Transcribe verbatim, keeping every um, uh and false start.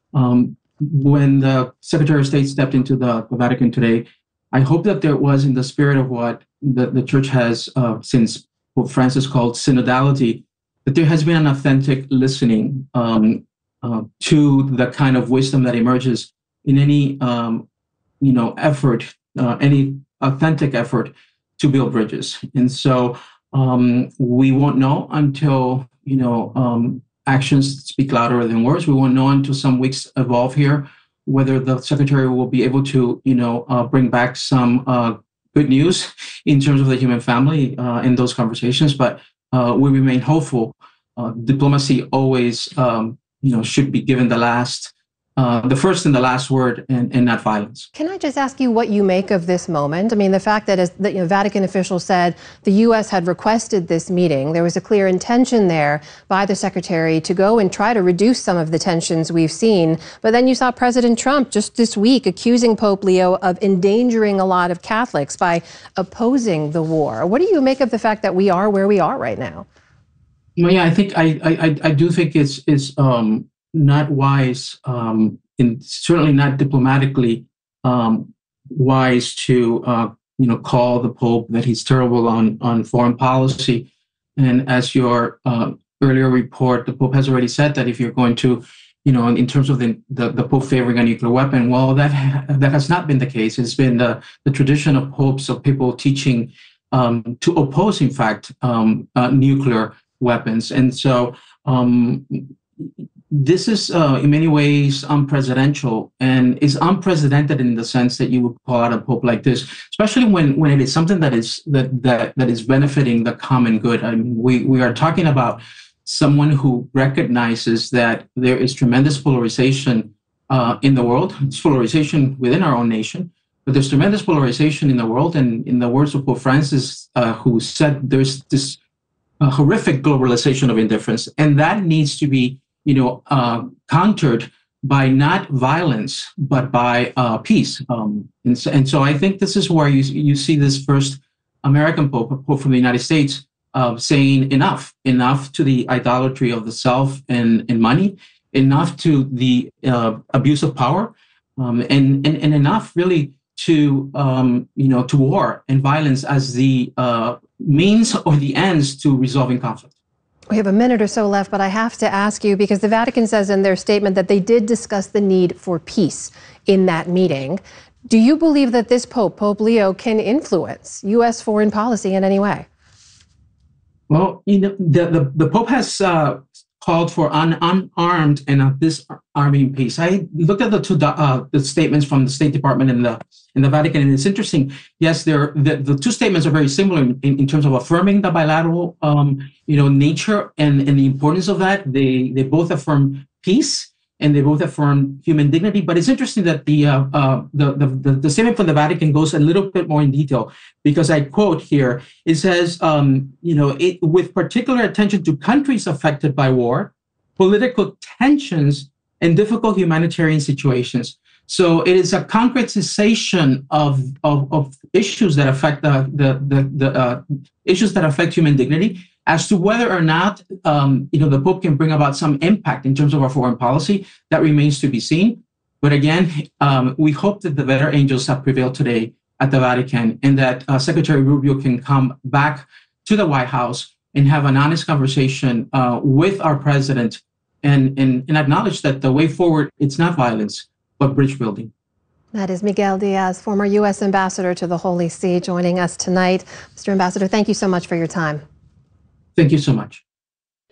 Um, when the Secretary of State stepped into the, the Vatican today, I hope that there was, in the spirit of what the, the Church has uh, since Pope Francis called synodality, that there has been an authentic listening um, uh, to the kind of wisdom that emerges in any um, you know effort, uh, any authentic effort to build bridges. And so um, we won't know until you know um, actions speak louder than words. We won't know until some weeks evolve here whether the Secretary will be able to you know uh, bring back some uh, good news in terms of the human family uh, in those conversations. But uh, we remain hopeful. Uh, diplomacy always, um, you know, should be given the last, uh, the first and the last word, and, and not violence. Can I just ask you what you make of this moment? I mean, the fact that, as the you know, Vatican officials said, the U S had requested this meeting. There was a clear intention there by the Secretary to go and try to reduce some of the tensions we've seen. But then you saw President Trump just this week accusing Pope Leo of endangering a lot of Catholics by opposing the war. What do you make of the fact that we are where we are right now? Well, yeah, I think I I, I do think it's it's um, not wise, um, and certainly not diplomatically um, wise to uh, you know call the Pope that he's terrible on on foreign policy. And as your uh, earlier report, the Pope has already said that if you're going to, you know, in terms of the the, the Pope favoring a nuclear weapon, well, that ha- that has not been the case. It's been the the tradition of popes, of people teaching um, to oppose, in fact, um, uh, nuclear weapons. And so um, this is uh, in many ways unprecedented, and is unprecedented in the sense that you would call out a pope like this, especially when when it is something that is that that that is benefiting the common good. I mean, we we are talking about someone who recognizes that there is tremendous polarization uh, in the world. It's polarization within our own nation, but there's tremendous polarization in the world. And in the words of Pope Francis, uh, who said there's this a horrific globalization of indifference, and that needs to be, you know, uh, countered by not violence but by uh, peace. Um, and, so, and so, I think this is where you you see this first American Pope, Pope from the United States, uh, saying enough, enough to the idolatry of the self and, and money, enough to the uh, abuse of power, um, and, and and enough really to um, you know to war and violence as the uh, means or the ends to resolving conflict. We have a minute or so left, but I have to ask you, because the Vatican says in their statement that they did discuss the need for peace in that meeting. Do you believe that this Pope, Pope Leo, can influence U S foreign policy in any way? Well, you know, the, the, the Pope has uh, called for an unarmed and disarming peace. I looked at the two uh, the statements from the State Department and the in the Vatican, and it's interesting. Yes, they're, the the two statements are very similar in, in terms of affirming the bilateral, um, you know, nature and, and the importance of that. They they both affirm peace and they both affirm human dignity. But it's interesting that the uh, uh, the, the the statement from the Vatican goes a little bit more in detail, because I quote here. It says, um, you know, it, with particular attention to countries affected by war, political tensions, and difficult humanitarian situations. So it is a concretization of of, of issues that affect the the the, the uh, issues that affect human dignity. As to whether or not, um, you know, the Pope can bring about some impact in terms of our foreign policy, that remains to be seen. But again, um, we hope that the better angels have prevailed today at the Vatican, and that uh, Secretary Rubio can come back to the White House and have an honest conversation uh, with our president, and, and and acknowledge that the way forward, it's not violence, but bridge building. That is Miguel Diaz, former U S ambassador to the Holy See, joining us tonight. Mister Ambassador, thank you so much for your time. Thank you so much.